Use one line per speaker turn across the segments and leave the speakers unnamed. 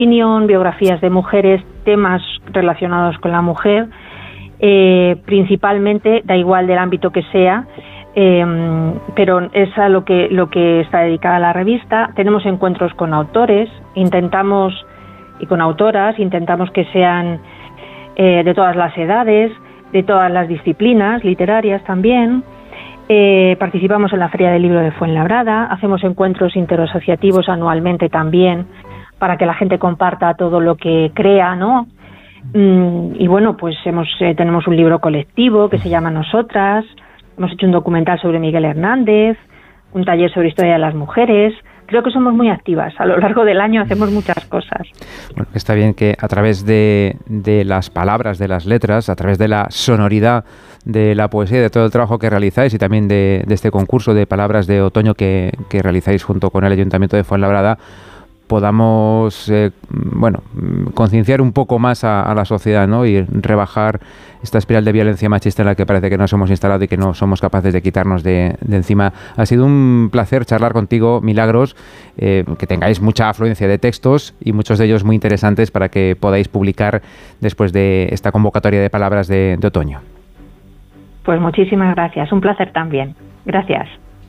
opinión, biografías de mujeres, temas relacionados con la mujer, principalmente, da igual del ámbito que sea, pero es a lo que está dedicada la revista. Tenemos encuentros con autores, y con autoras, intentamos que sean de todas las edades, de todas las disciplinas, literarias también. Participamos en la Feria del Libro de Fuenlabrada, hacemos encuentros interasociativos anualmente también, para que la gente comparta todo lo que crea, ¿no? Y bueno, pues tenemos un libro colectivo que se llama Nosotras, hemos hecho un documental sobre Miguel Hernández, un taller sobre historia de las mujeres. Creo que somos muy activas, a lo largo del año hacemos muchas cosas.
Bueno, está bien que a través de las palabras, de las letras, a través de la sonoridad de la poesía, de todo el trabajo que realizáis y también de este concurso de palabras de otoño que realizáis junto con el Ayuntamiento de Fuenlabrada, podamos concienciar un poco más a la sociedad, ¿no? Y rebajar esta espiral de violencia machista en la que parece que nos hemos instalado y que no somos capaces de quitarnos de encima. Ha sido un placer charlar contigo, Milagros, que tengáis mucha afluencia de textos y muchos de ellos muy interesantes para que podáis publicar después de esta convocatoria de palabras de otoño.
Pues muchísimas gracias, un placer también. Gracias.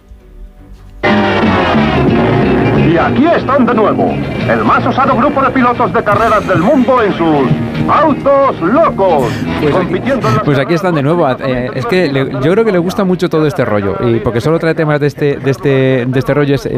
Y aquí están de nuevo, el más osado grupo de pilotos de carreras del mundo en sus autos locos.
Pues aquí están de nuevo. Es que yo creo que le gusta mucho todo este rollo, y porque solo trae temas de este rollo. Es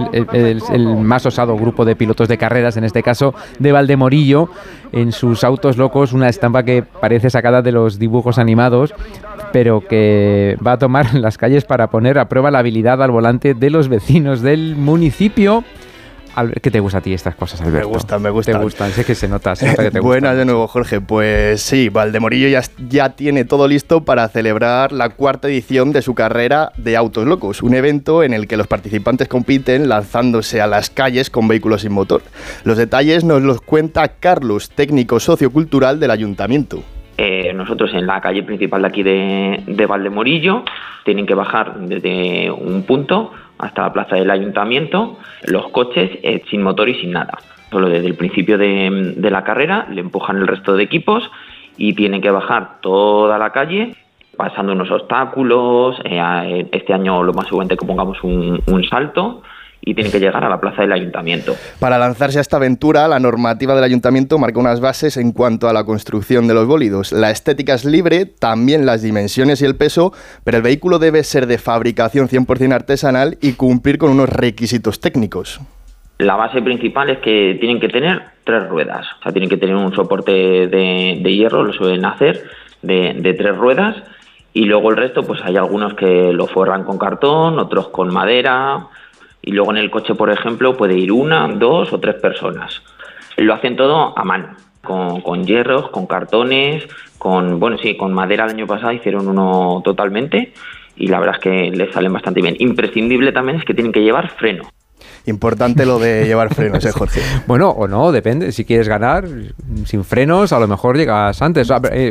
el más osado grupo de pilotos de carreras, en este caso de Valdemorillo, en sus autos locos, una estampa que parece sacada de los dibujos animados, pero que va a tomar las calles para poner a prueba la habilidad al volante de los vecinos del municipio. ¿Qué te gusta a ti estas cosas, Alberto?
Me gustan.
¿Te gustan? Sé que se nota que te gustan.
Buenas de nuevo, Jorge. Pues sí, Valdemorillo ya tiene todo listo para celebrar la cuarta edición de su carrera de Autos Locos, un evento en el que los participantes compiten lanzándose a las calles con vehículos sin motor. Los detalles nos los cuenta Carlos, técnico sociocultural del Ayuntamiento.
Nosotros en la calle principal de aquí de Valdemorillo tienen que bajar desde un punto hasta la plaza del Ayuntamiento los coches sin motor y sin nada. Solo desde el principio de la carrera le empujan el resto de equipos y tienen que bajar toda la calle pasando unos obstáculos. Este año lo más seguramente que pongamos un salto, y tienen que llegar a la plaza del Ayuntamiento.
Para lanzarse a esta aventura, la normativa del Ayuntamiento marca unas bases en cuanto a la construcción de los bólidos. La estética es libre, también las dimensiones y el peso, pero el vehículo debe ser de fabricación 100% artesanal y cumplir con unos requisitos técnicos.
La base principal es que tienen que tener 3 ruedas, o sea, tienen que tener un soporte de hierro, lo suelen hacer, de 3 ruedas, y luego el resto, pues hay algunos que lo forran con cartón, otros con madera. Y luego en el coche, por ejemplo, puede ir 1, 2 o 3 personas. Lo hacen todo a mano, con hierros, con cartones, con madera. El año pasado hicieron uno totalmente y la verdad es que les salen bastante bien. Imprescindible también es que tienen que llevar freno.
Importante lo de llevar frenos, Jorge.
Bueno, o no, depende. Si quieres ganar sin frenos, a lo mejor llegas antes.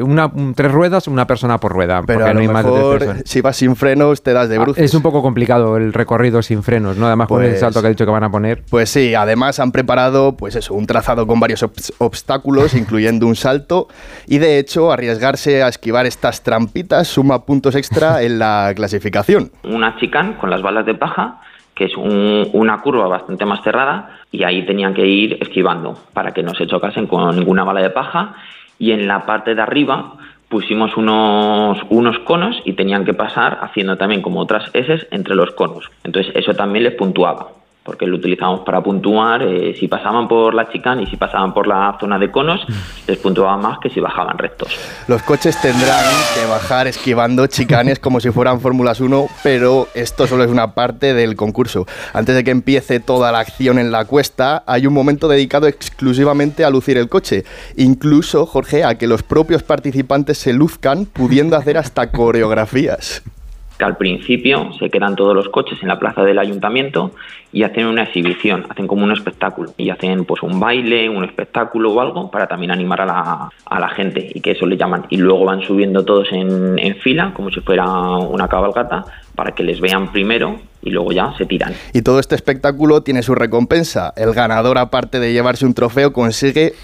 3 ruedas, una persona por rueda.
Pero a lo mejor, si vas sin frenos, te das de bruces.
Es un poco complicado el recorrido sin frenos, ¿no? Además, con el salto que ha dicho que van a poner.
Pues sí, además han preparado, un trazado con varios obstáculos, incluyendo un salto. Y de hecho, arriesgarse a esquivar estas trampitas suma puntos extra en la clasificación.
Una chicane con las balas de paja, que es una curva bastante más cerrada, y ahí tenían que ir esquivando para que no se chocasen con ninguna bala de paja. Y en la parte de arriba pusimos unos conos y tenían que pasar haciendo también como otras S entre los conos. Entonces eso también les puntuaba, porque lo utilizamos para puntuar. Si pasaban por la chicane y si pasaban por la zona de conos, les puntuaba más que si bajaban rectos.
Los coches tendrán que bajar esquivando chicanes como si fueran Fórmulas 1, pero esto solo es una parte del concurso. Antes de que empiece toda la acción en la cuesta, hay un momento dedicado exclusivamente a lucir el coche. Incluso, Jorge, a que los propios participantes se luzcan, pudiendo hacer hasta coreografías.
que al principio se quedan todos los coches en la plaza del ayuntamiento y hacen una exhibición, hacen como un espectáculo y hacen pues un baile, un espectáculo o algo para también animar a la gente, y que eso le llaman. Y luego van subiendo todos en fila como si fuera una cabalgata para que les vean primero y luego ya se tiran.
Y todo este espectáculo tiene su recompensa. El ganador, aparte de llevarse un trofeo, consigue